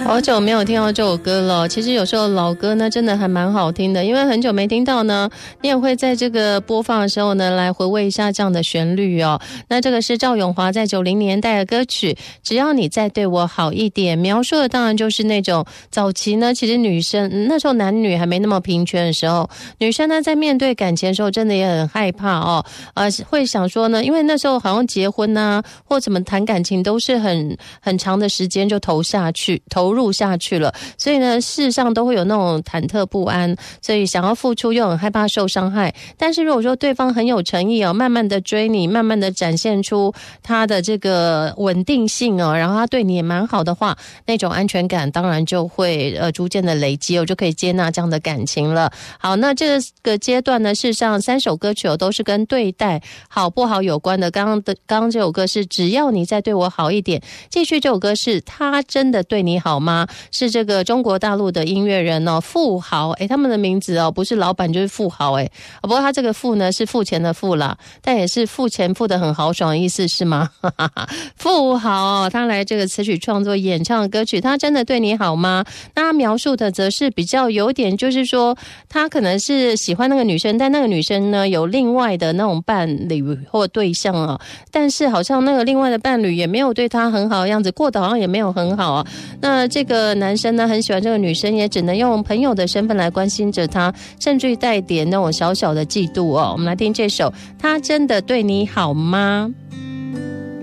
好久没有听到这首歌了。其实有时候老歌呢真的还蛮好听的，因为很久没听到呢，你也会在这个播放的时候呢来回味一下这样的旋律哦。那这个是赵咏华在90年代的歌曲，只要你再对我好一点，描述的当然就是那种早期呢，其实女生那时候男女还没那么平权的时候，女生呢在面对感情的时候真的也很害怕哦，会想说呢，因为那时候好像结婚啊或怎么谈感情都是很长的时间就投入下去了，所以呢事实上都会有那种忐忑不安，所以想要付出又很害怕受伤害。但是如果说对方很有诚意哦，慢慢的追你，慢慢的展现出他的这个稳定性哦，然后他对你也蛮好的话，那种安全感当然就会逐渐的累积哦，就可以接纳这样的感情了。好，那这个阶段呢，事实上3首歌曲都是跟对待好不好有关的。刚刚这首歌是只要你再对我好一点，继续这首歌是他真的对你好吗？是这个中国大陆的音乐人哦，富豪，他们的名字哦不是老板就是富豪不过他这个富呢是付钱的富啦，但也是付钱付得很豪爽的意思是吗？富豪他来这个词曲创作演唱的歌曲他真的对你好吗？那他描述的则是比较有点就是说他可能是喜欢那个女生，但那个女生呢有另外的那种伴侣或对象哦，但是好像那个另外的伴侣也没有对他很好的样子，过得好像也没有很好啊。那这个男生呢很喜欢这个女生，也只能用朋友的身份来关心着她，甚至于带点那种小小的嫉妒哦。我们来听这首他真的对你好吗？